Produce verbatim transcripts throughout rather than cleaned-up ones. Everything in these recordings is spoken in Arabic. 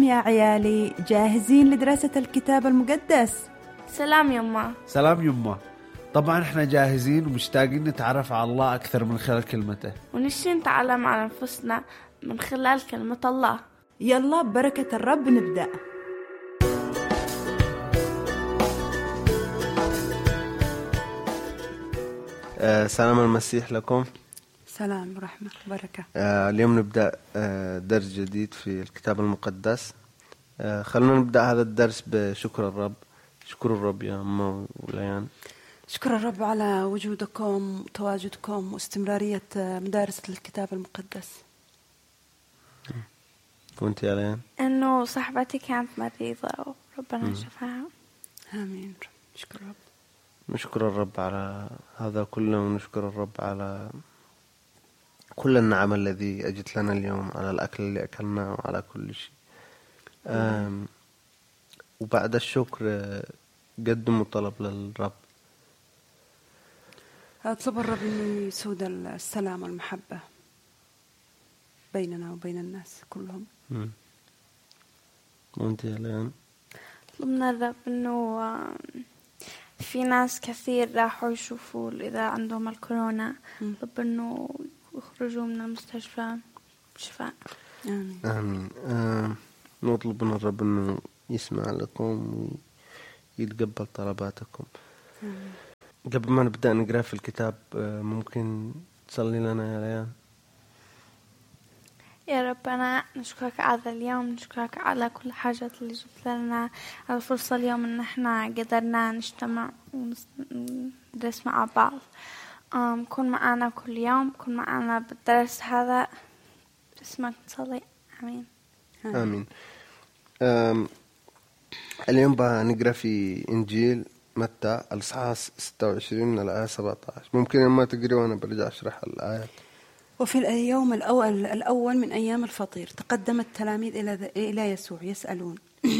يا عيالي، جاهزين لدراسة الكتاب المقدس؟ سلام يما. سلام يما. طبعا احنا جاهزين ومشتاقين نتعرف على الله أكثر من خلال كلمته، ونشي نتعلم عن أنفسنا من خلال كلمة الله. يلا ببركة الرب نبدأ. آه سلام المسيح لكم. سلام ورحمة وبركة. آه اليوم نبدأ آه درس جديد في الكتاب المقدس. آه خلونا نبدأ هذا الدرس بشكر الرب. شكر الرب يا أمه وليان. شكر الرب على وجودكم وتواجدكم واستمرارية مدارسة الكتاب المقدس. وانت يا ليان؟ إنه صاحبتي كانت مريضة وربنا شفاها. آمين. شكر الرب. نشكر الرب على هذا كله، ونشكر الرب على كل النعم الذي أجت لنا اليوم، على الأكل اللي أكلناه وعلى كل شيء. وبعد الشكر قدموا طلب للرب. أطلب الرب أنه يسود السلام والمحبة بيننا وبين الناس كلهم. وانت يا ليان؟ طلبنا الرب أنه في ناس كثير راحوا يشوفوا إذا عندهم الكورونا، طلب أنه يخرجوا من المستشفى بشفاء. آمين. آمين. آه نطلب من الرب أنه يسمع لكم ويتقبل طلباتكم. آمين. قبل ما نبدأ نقرأ في الكتاب، آه ممكن تصلي لنا يا ليان؟ يا ربنا نشكرك على اليوم، نشكرك على كل حاجة اللي جبت لنا، على الفرصة اليوم إن إحنا قدرنا نجتمع وندرس مع بعض. أم كن معنا كل يوم، كن معنا بالدرس هذا، باسمك نصلي. آمين. آمين. آم اليوم بنقرأ في إنجيل متى الإصحاح ستة وعشرين من الآية سبعة عشر. ممكن لما تقرأ وأنا برجع أشرح الآيات. وفي اليوم الأول, الأول من أيام الفطير تقدم التلاميذ إلى إلى يسوع يسألون: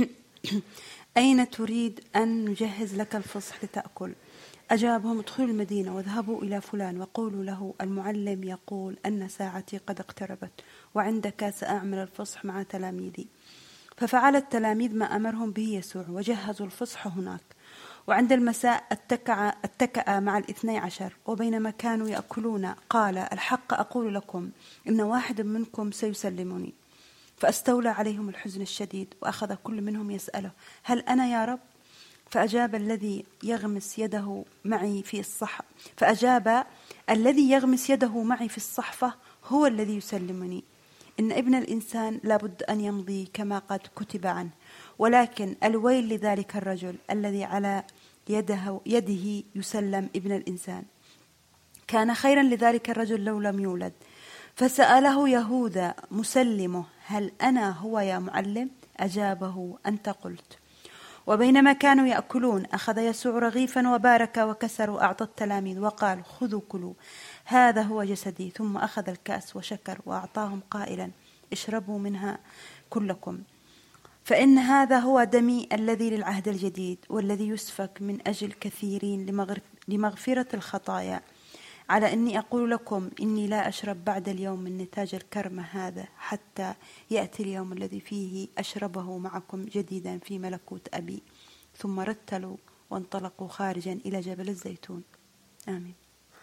أين تريد أن نجهز لك الفصح لتأكل؟ أجابهم: ادخلوا المدينة واذهبوا إلى فلان وقولوا له: المعلم يقول أن ساعتي قد اقتربت، وعندك سأعمل الفصح مع تلاميذي. ففعل التلاميذ ما أمرهم به يسوع وجهزوا الفصح هناك. وعند المساء اتكأ, اتكأ مع الاثني عشر، وبينما كانوا يأكلون قال: الحق أقول لكم إن واحد منكم سيسلمني. فاستولى عليهم الحزن الشديد، وأخذ كل منهم يسأله: هل أنا يا رب؟ فأجاب الذي يغمس يده معي في الصح فأجاب الذي يغمس يده معي في الصحفة هو الذي يسلمني. إن ابن الإنسان لابد أن يمضي كما قد كتب عنه، ولكن الويل لذلك الرجل الذي على يده, يده يسلم ابن الإنسان. كان خيرا لذلك الرجل لو لم يولد. فسأله يهوذا مسلمه: هل أنا هو يا معلم؟ أجابه: أنت قلت. وبينما كانوا يأكلون أخذ يسوع رغيفا وبارك وكسر وأعطى التلاميذ وقال: خذوا كلوا، هذا هو جسدي. ثم أخذ الكأس وشكر وأعطاهم قائلا: اشربوا منها كلكم، فإن هذا هو دمي الذي للعهد الجديد، والذي يسفك من أجل كثيرين لمغفرة الخطايا. على أني أقول لكم إني لا أشرب بعد اليوم من نتاج الكرم هذا حتى يأتي اليوم الذي فيه أشربه معكم جديدا في ملكوت أبي. ثم رتلوا وانطلقوا خارجا إلى جبل الزيتون. آمين.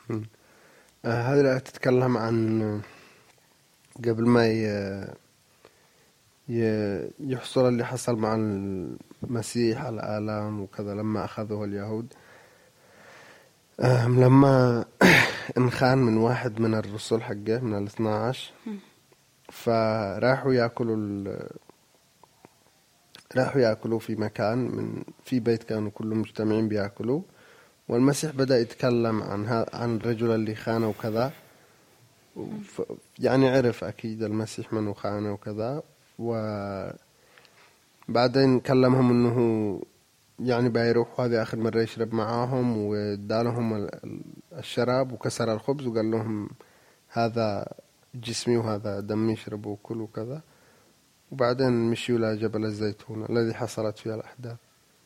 آه هذه الآية تتكلم عن قبل ما يحصل اللي حصل مع المسيح على الآلام وكذا لما أخذه اليهود، لما انخان من واحد من الرسل حقه من الاثنى عشر، فراحوا يأكلوا راحوا يأكلوا في مكان من في بيت كانوا كلهم مجتمعين بيأكلوا، والمسيح بدأ يتكلم عن عن الرجل اللي خانه وكذا، يعني عرف أكيد المسيح منه خانه وكذا. وبعدين كلمهم إنه يعني بيروح هذه آخر مرة يشرب معاهم، ودالهم الشراب وكسر الخبز وقال لهم: هذا جسمي وهذا دمي، يشربوا وكل وكذا. وبعدين مشيوا إلى جبل الزيتون الذي حصلت فيها الأحداث.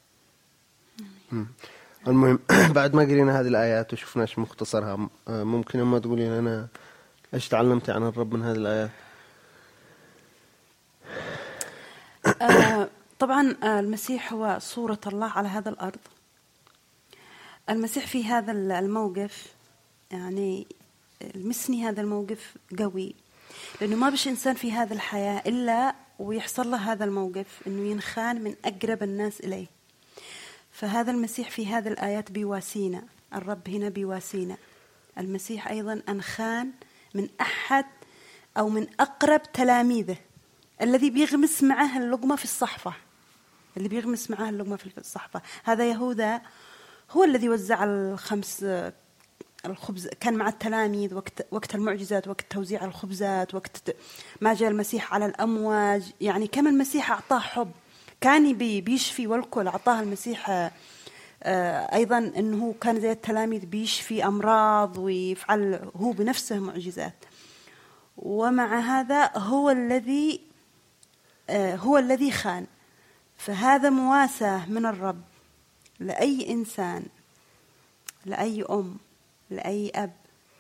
المهم بعد ما قرينا هذه الآيات وشفنا إيش مختصرها، ممكن أما تقولين أنا إيش تعلمت عن الرب من هذه الآيات؟ آه طبعا آه المسيح هو صورة الله على هذا الأرض. المسيح في هذا الموقف يعني المسني هذا الموقف قوي، لأنه ما بش إنسان في هذا الحياة إلا ويحصل له هذا الموقف إنه ينخان من أقرب الناس إليه. فهذا المسيح في هذا الآيات بيواسينا، الرب هنا بيواسينا. المسيح أيضا أنخان من أحد أو من أقرب تلاميذه الذي بيغمس معه اللقمة في الصحفة، اللي بيغمس معه اللقمة في الصحفة. هذا يهوذا هو الذي وزع الخمس الخبز، كان مع التلاميذ وقت وقت المعجزات، وقت توزيع الخبزات، وقت ما جاء المسيح على الأمواج. يعني كم المسيح أعطاه حب، كان بيشفي والكل أعطاه المسيح. أيضا أنه كان زي التلاميذ بيشفي أمراض ويفعل هو بنفسه معجزات. ومع هذا هو الذي هو الذي خان. فهذا مواساة من الرب لأي إنسان، لأي أم، لأي أب،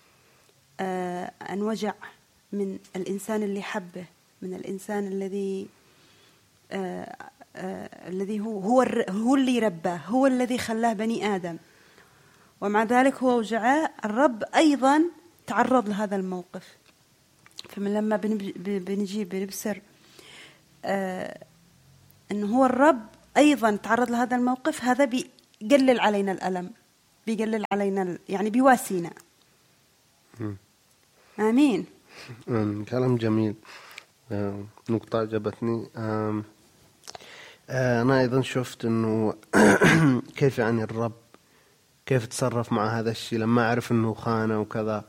أن وجع من الإنسان اللي حبه، من الإنسان الذي آه آه الذي هو هو هو اللي رباه، هو الذي خلاه بني آدم. ومع ذلك هو وجعه. الرب أيضا تعرض لهذا الموقف. فمن لما بنجي بنبصر آه إنه هو الرب أيضا تعرض لهذا الموقف، هذا بيقلل علينا الألم، بيقلل علينا يعني بيواسينا. آمين. كلام جميل. نقطة عجبتني. أنا أيضا شفت أنه كيف يعني الرب كيف تصرف مع هذا الشيء لما أعرف أنه خانة وكذا.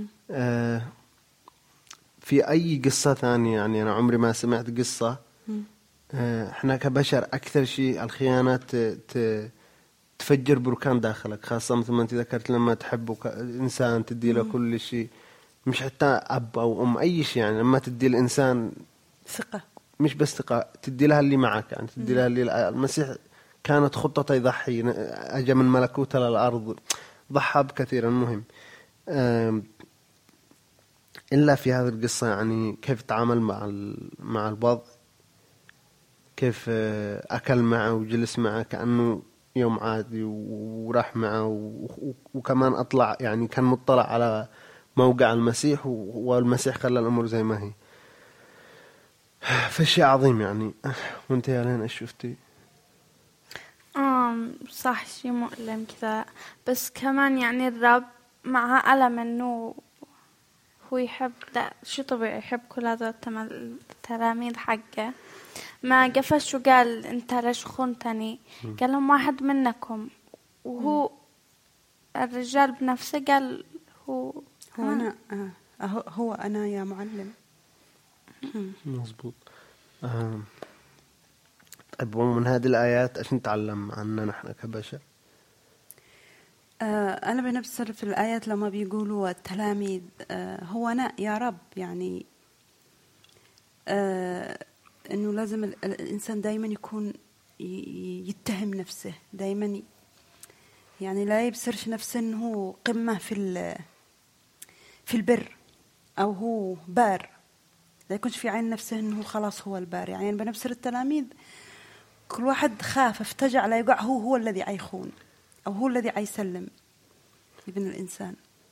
في أي قصة ثانية يعني أنا عمري ما سمعت قصة إحنا كبشر أكثر شيء الخيانات تفجر بركان داخلك، خاصة مثل ما أنت ذكرت لما تحب إنسان تدي له كل شيء، مش حتى أب أو أم أي شيء. يعني لما تدي الإنسان ثقة، مش بس ثقة، تدي لها اللي معك، يعني تدي لها اللي المسيح كانت خطته يضحي، أجا من ملكوته للأرض، ضحى بكثير. المهم إلا في هذه القصة يعني كيف تعامل مع مع الوضع، كيف أكل معه وجلس معه كأنه يوم عادي وراح معه، وكمان أطلع يعني كان مطلع على موقع المسيح، والمسيح خلى الأمور زي ما هي. فشي عظيم يعني. وانت يا لين ايش شفتي؟ آم صح، شيء مؤلم كذا، بس كمان يعني الرب مع ألم انه هو يحب، لا شو طبيعي يحب كل هذا التلاميذ حقه. ما قفش وقال انت ليش خنتني، قال لهم واحد منكم، وهو الرجال بنفسه قال هو هو أنا آه هو أنا يا معلم. مظبوط. آه. طيب ومن هذه الآيات إيش نتعلم عننا نحن كبشر؟ آه أنا بنفسر في الآيات لما بيقولوا التلاميذ آه هو أنا يا رب، يعني آه إنه لازم الإنسان دايما يكون يتهم نفسه دايما، يعني لا يبصرش نفسه إنه قمة في في البر أو هو بار، لا يكونش في عين نفسه إنه خلاص هو البار. يعني بنفسر التلاميذ كل واحد خاف افتجع لا يقع هو هو الذي عيخون أو هو الذي عيسلم ابن الإنسان.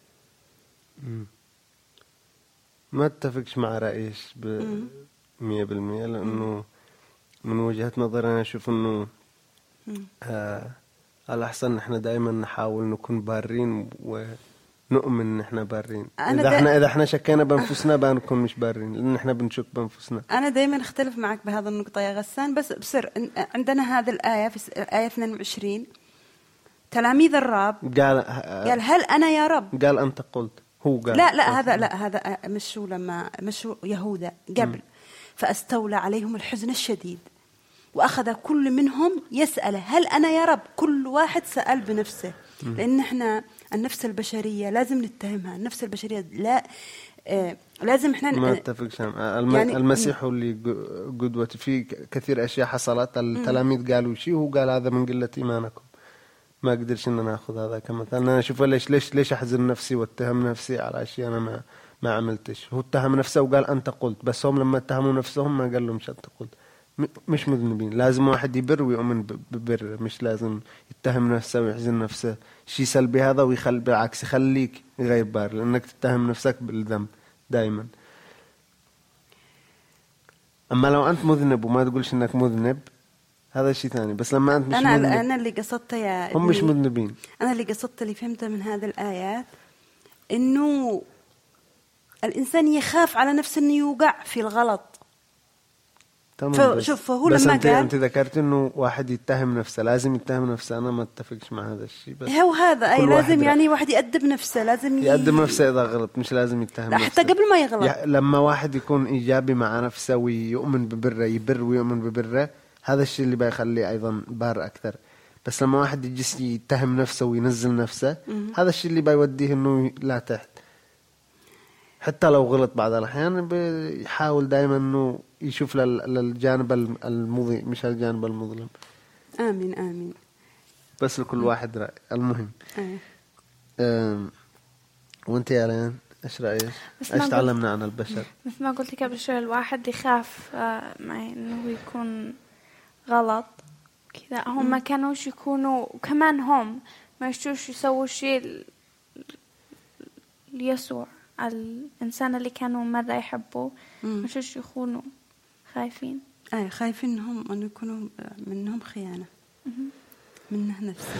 ما اتفقش مع رأيش بمية بالمية، لأنه من وجهة نظري أنا أشوف إنه آه الأحسن نحن دائما نحاول نكون بارين ونؤمن إن إحنا بارين. إذا إحنا إذا إحنا شكينا بأنفسنا بنكون مش بارين، لأن إحنا بنشك بأنفسنا. أنا دائما أختلف معك بهذا النقطة يا غسان، بس بصير عندنا هذه الآية في آية اثنين وعشرين تلاميذ الرب قال قال هل أنا يا رب؟ قال أنت قلت، هو قال لا لا هذا لا هذا مشوا لما مشوا يهوذا قبل. م. فاستولى عليهم الحزن الشديد وأخذ كل منهم يسأل هل أنا يا رب. كل واحد سأل بنفسه، لأن إحنا النفس البشرية لازم نتهمها. النفس البشرية لا آه لازم إحنا ما اتفقش. الم... يعني المسيح هو اللي قدوتي في كثير أشياء حصلت. التلاميذ قالوا شيء وهو قال هذا من قلة إيمانكم، ما أقدرش إن أنا أخذ هذا كمثال. أنا أشوف ليش ليش ليش أحزن نفسي واتهم نفسي على أشياء أنا ما ما عملتش. هو اتهم نفسه وقال أنت قلت، بس هم لما اتهموا نفسهم ما قال لهم أنت قلت. مش مذنبين. لازم واحد يبر ويؤمن ببر، مش لازم يتهم نفسه ويحزن نفسه شيء سلبي هذا ويخلي بالعكس يخليك غير بار، لأنك تتهم نفسك بالذنب دائما. أما لو أنت مذنب وما تقولش إنك مذنب هذا شيء ثاني. بس لما أنت مش أنا مذنب، أنا اللي قصدته يا هم مش مذنبين. أنا اللي قصدته اللي فهمته من هذه الآيات إنه الإنسان يخاف على نفسه إنه يوقع في الغلط. فشوف فهو لما قال أنت ذكرت إنه واحد يتهم نفسه، لازم يتهم نفسه. أنا ما أتفقش مع هذا الشيء. بس هو هذا أي لازم يعني واحد يأدب نفسه، لازم يأدب نفسه إذا غلط، مش لازم يتهم نفسه حتى قبل ما يغلط. ي... لما واحد يكون إيجابي مع نفسه ويؤمن ببره، يبر ويؤمن ببره، هذا الشيء اللي بيخليه أيضا بار أكثر. بس لما واحد يجلس يتهم نفسه وينزل نفسه، م- هذا الشيء اللي بيوديه إنه لا تحت. حتى لو غلط بعض الأحيان بيحاول دائما إنه يشوف للجانب المضيء مش الجانب المظلم. آمين آمين. بس لكل واحد رأي. المهم آه. وانت يا لين ايش رأيك؟ ايش تعلمنا عن البشر؟ مثل ما قلت لك قبل شوي، الواحد يخاف معي انه يكون غلط كذا. هم ما كانوش يكونوا، وكمان هم ما يشوش يسووا شيء ليسوع الإنسان اللي كانوا مرة يحبوا، ما يشوش يكونوا خايفين. آه خايفين هم أن يكونوا منهم خيانة منه نفسه.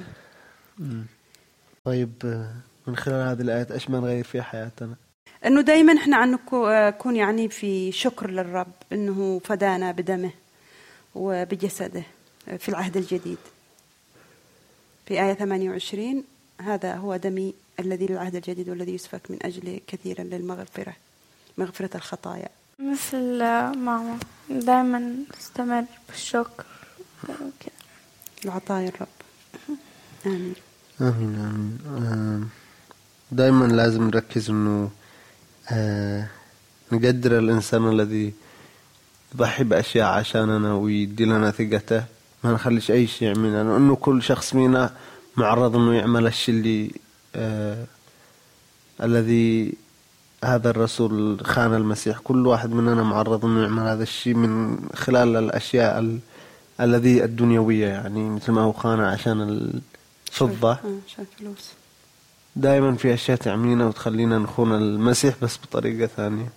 طيب من خلال هذه الآيات إيش ما نغير في حياتنا؟ إنه دايما إحنا عن نكون يعني في شكر للرب إنه فدانا بدمه وبجسده في العهد الجديد. في آية ثمانية وعشرين هذا هو دمي الذي للعهد الجديد والذي يسفك من أجل كثيرا للمغفرة، مغفرة الخطايا. مثل ماما دائما تستمر بالشكر وكذا العطايا الرب. آمين آمين آمين. دائما لازم نركز إنه آه نقدر الإنسان الذي يضحي بأشياء عشاننا ويدي لنا ثقته، ما نخليش أي شيء يعملنا، لأنه كل شخص منا معرض إنه يعمل الشيء اللي آه الذي هذا الرسول خان المسيح. كل واحد مننا معرض إنه يعمل هذا الشيء من خلال الأشياء ال الذي الدنيوية، يعني مثل ما هو خان عشان الفضة، عشان فلوس. دائما في أشياء تعمينا وتخلينا نخون المسيح بس بطريقة ثانية.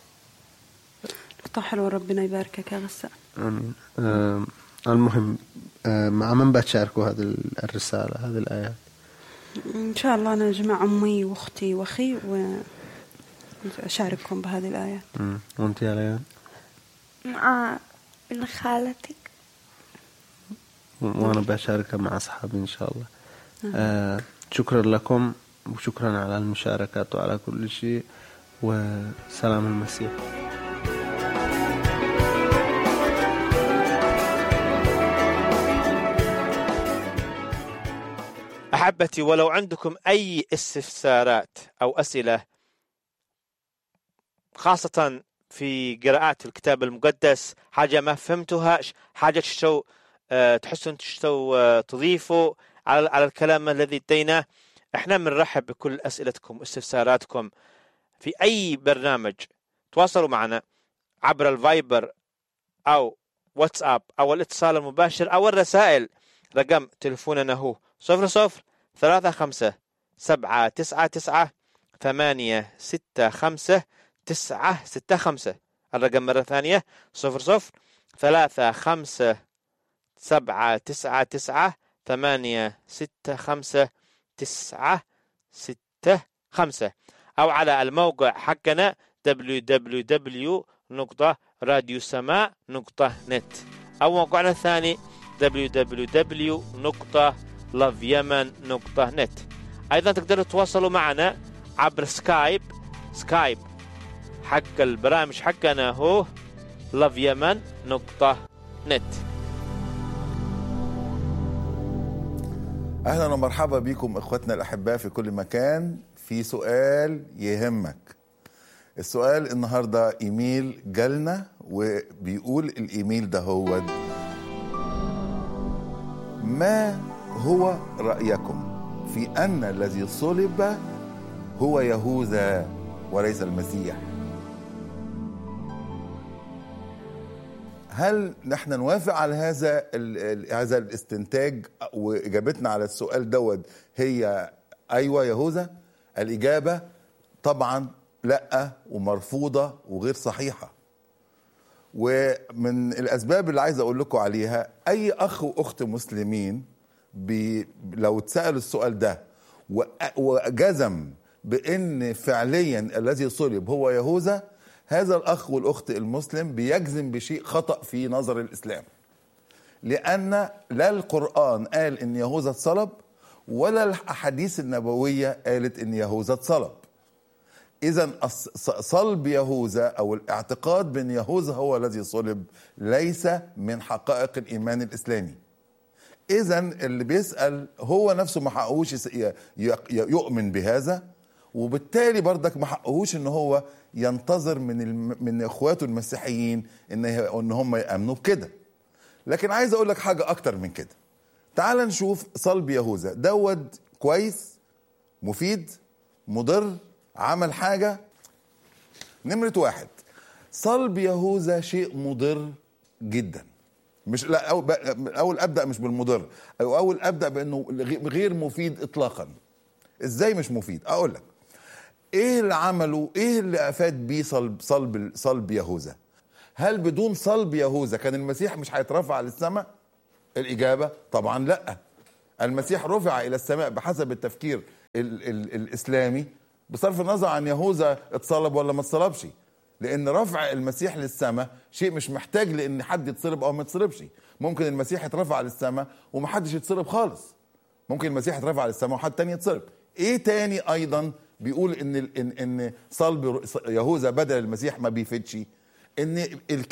حلو، ربنا يباركك يا غسان. آمين. آه المهم آه مع من بتشاركوا هذه الرسالة هذه الآيات؟ إن شاء الله أنا أجمع أمي وأختي وأخي وأشارككم بهذه الآيات. وأنت يا ليان؟ مع ابن خالتي. وأنا بشاركها مع أصحابي إن شاء الله. آه شكرا لكم وشكرا على المشاركات وعلى كل شيء، وسلام المسيح. أحبتي، ولو عندكم أي استفسارات أو أسئلة خاصة في قراءات الكتاب المقدس، حاجة ما فهمتوها، حاجة تشتو أه تحسون تشتو أه تضيفوا على على الكلام الذي اديناه، احنا بنرحب بكل أسئلتكم واستفساراتكم في أي برنامج. تواصلوا معنا عبر الفايبر أو واتساب أو الاتصال المباشر أو الرسائل. رقم تلفوننا هو صفر صفر ثلاثة خمسة سبعة تسعة تسعة ثمانية ستة خمسة تسعة ستة خمسة. الرقم مرة ثانية صفر صفر ثلاثة خمسة سبعة تسعة تسعة ثمانية ستة خمسة تسعة ستة خمسة، أو على الموقع حقنا دبليو دبليو دبليو نقطة راديو سماء نقطة نت، أو موقعنا الثاني دبليو دبليو دبليو نقطة لاف يمن نقطة نت. أيضا تقدروا تتواصلوا معنا عبر سكايب. سكايب حق البرامج حقنا هو لاف يمن نقطة نت. أهلا ومرحبا بكم إخوتنا الأحباء في كل مكان. في سؤال يهمك. السؤال النهاردة إيميل جالنا وبيقول الإيميل ده هو: ما هو رأيكم في أن الذي صلب هو يهوذا وليس المسيح؟ هل نحن نوافق على هذا هذا الاستنتاج؟ واجابتنا على السؤال دوت هي ايوه يهوذا. الاجابه طبعا لا ومرفوضه وغير صحيحه. ومن الاسباب اللي عايز اقول لكم عليها، اي اخ واخت مسلمين بي لو اتسالوا السؤال ده وجزم بان فعليا الذي صلب هو يهوذا، هذا الاخ والاخت المسلم بيجزم بشيء خطأ في نظر الاسلام، لان لا القرآن قال ان يهوذا اتصلب ولا الاحاديث النبوية قالت ان يهوذا اتصلب. اذا صلب يهوذا او الاعتقاد بان يهوذا هو الذي صلب ليس من حقائق الايمان الاسلامي. اذا اللي بيسأل هو نفسه ما حقهوش يؤمن بهذا، وبالتالي برضك ما حقهوش ان هو ينتظر من الم... من اخواته المسيحيين ان ان هم يامنوا بكده. لكن عايز اقول لك حاجه اكتر من كده. تعال نشوف صلب يهوذا دوت كويس، مفيد، مضر، عمل حاجه. نمره واحد، صلب يهوذا شيء مضر جدا. مش لا أول, اول ابدا مش بالمضر، او اول ابدا بانه غير مفيد اطلاقا. ازاي مش مفيد؟ اقول لك ايه اللي عمله، ايه اللي افاد بيه صلب صلب صلب يهوذا. هل بدون صلب يهوذا كان المسيح مش هيترفع للسماء؟ الاجابه طبعا لا. المسيح رفع الى السماء بحسب التفكير ال ال الاسلامي، بصرف النظر عن يهوذا اتصلب ولا ما اتصلبش، لان رفع المسيح للسماء شيء مش محتاج لان حد يتصلب او ما يتصلبش. ممكن المسيح يترفع للسماء ومحدش يتصلب خالص، ممكن المسيح يترفع للسماء وحد تاني يتصلب. ايه تاني ايضا بيقول ان ان ان صلب يهوذا بدل المسيح ما بيفيدش؟ ان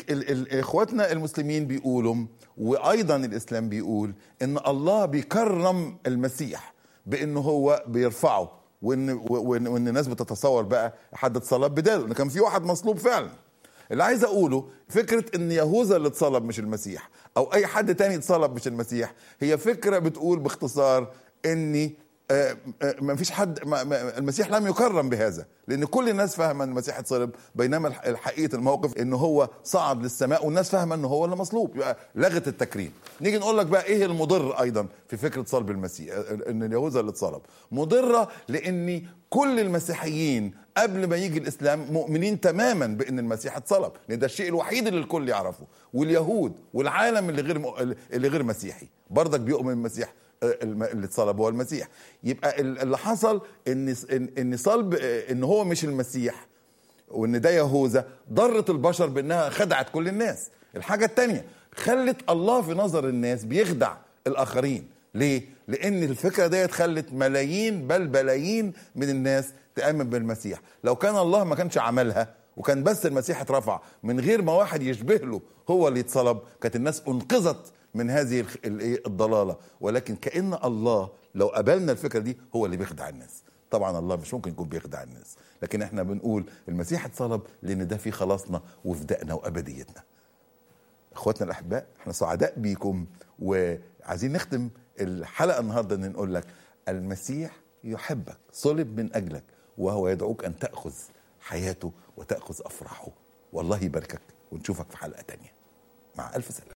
اخواتنا المسلمين بيقولوا وايضا الاسلام بيقول ان الله بيكرم المسيح بانه هو بيرفعه، وان وان الناس بتتصور بقى حد اتصلب بداله، ان كان في واحد مصلوب فعلا. اللي عايز اقوله فكره ان يهوذا اللي اتصلب مش المسيح، او اي حد تاني اتصلب مش المسيح، هي فكره بتقول باختصار اني آه آه ما فيش حد ما ما المسيح لم يكرم بهذا، لان كل الناس فاهمه ان المسيح اتصلب، بينما الحقيقه الموقف ان هو صعد للسماء والناس فاهمه ان هو اللي مصلوب، يبقى لغت التكريم. نيجي نقول لك بقى ايه المضر ايضا في فكره صلب المسيح، ان اليهوذا اللي اتصلب مضره، لان كل المسيحيين قبل ما يجي الاسلام مؤمنين تماما بان المسيح اتصلب، لان ده الشيء الوحيد اللي الكل يعرفه، واليهود والعالم اللي غير اللي غير مسيحي برضك بيؤمن المسيح اللي اتصلب هو المسيح. يبقى اللي حصل ان ان صلب ان هو مش المسيح وان ده يهوذا ضرت البشر بانها خدعت كل الناس. الحاجه الثانيه خلت الله في نظر الناس بيخدع الاخرين. ليه؟ لان الفكره ديت خلت ملايين بل بلايين من الناس تؤمن بالمسيح. لو كان الله ما كانش عملها وكان بس المسيح اترفع من غير ما واحد يشبه له هو اللي يتصلب، كانت الناس انقذت من هذه الضلالة. ولكن كأن الله لو قبلنا الفكرة دي هو اللي بيخدع الناس. طبعا الله مش ممكن يكون بيخدع الناس، لكن احنا بنقول المسيح اتصلب لان ده فيه خلاصنا وفدائنا وابديتنا. اخواتنا الاحباء، احنا سعداء بيكم، وعايزين نختم الحلقة النهاردة ان نقول لك المسيح يحبك، صلب من اجلك، وهو يدعوك ان تأخذ حياته وتأخذ افراحه. والله يباركك، ونشوفك في حلقة تانية. مع الف سلامة.